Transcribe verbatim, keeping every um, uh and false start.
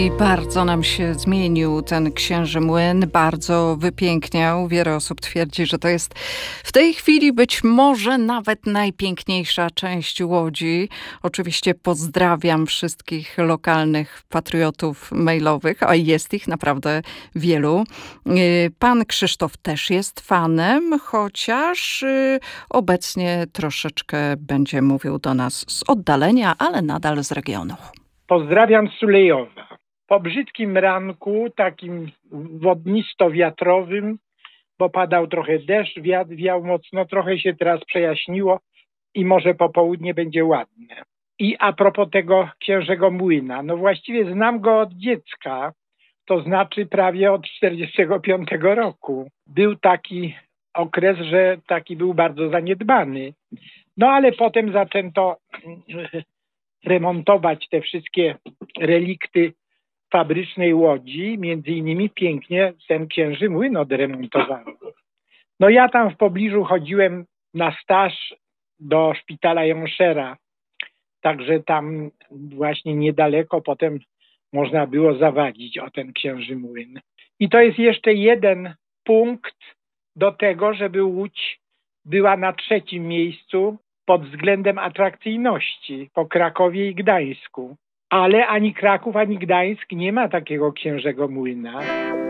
I bardzo nam się zmienił ten księży młyn, bardzo wypiękniał. Wiele osób twierdzi, że to jest w tej chwili być może nawet najpiękniejsza część Łodzi. Oczywiście pozdrawiam wszystkich lokalnych patriotów mailowych, a jest ich naprawdę wielu. Pan Krzysztof też jest fanem, chociaż obecnie troszeczkę będzie mówił do nas z oddalenia, ale nadal z regionu. Pozdrawiam z Sulejowa. Po brzydkim ranku, takim wodnisto-wiatrowym, bo padał trochę deszcz, wiatr wiał mocno, trochę się teraz przejaśniło i może popołudnie będzie ładne. I a propos tego księżego młyna, no właściwie znam go od dziecka, to znaczy prawie od czterdziestego piątego roku. Był taki okres, że taki był bardzo zaniedbany. No ale potem zaczęto remontować te wszystkie relikty fabrycznej Łodzi, między innymi pięknie ten księży młyn odremontowano. No ja tam w pobliżu chodziłem na staż do szpitala Jąszera, także tam właśnie niedaleko potem można było zawadzić o ten księży młyn. I to jest jeszcze jeden punkt do tego, żeby Łódź była na trzecim miejscu pod względem atrakcyjności po Krakowie i Gdańsku. Ale ani Kraków, ani Gdańsk nie ma takiego księżego młyna.